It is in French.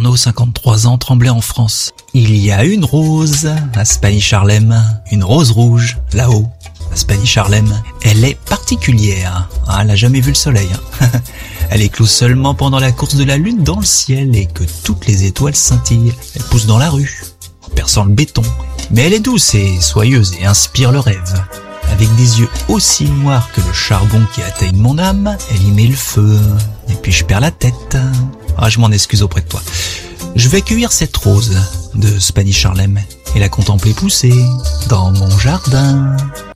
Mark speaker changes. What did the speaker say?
Speaker 1: Arnaud, 53 ans, Tremblay en France. Il y a une rose à Spanish-Harlem, une rose rouge là-haut à Spanish-Harlem. Elle est particulière, elle n'a jamais vu le soleil. Elle éclose seulement pendant la course de la lune dans le ciel et que toutes les étoiles scintillent. Elle pousse dans la rue, en perçant le béton. Mais elle est douce et soyeuse et inspire le rêve. Avec des yeux aussi noirs que le charbon qui atteigne mon âme, elle y met le feu. Et puis je perds la tête. Je m'en excuse auprès de toi. Je vais cueillir cette rose de Spanish-Harlem et la contempler pousser dans mon jardin.